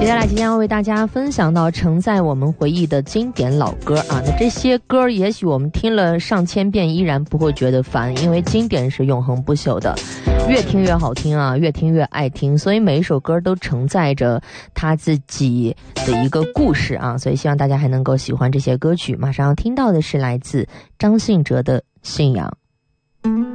接下来即将要为大家分享到承载我们回忆的经典老歌啊，那这些歌也许我们听了上千遍依然不会觉得烦，因为经典是永恒不朽的，越听越好听啊，越听越爱听，所以每一首歌都承载着他自己的一个故事啊，所以希望大家还能够喜欢这些歌曲。马上要听到的是来自张信哲的《信仰》。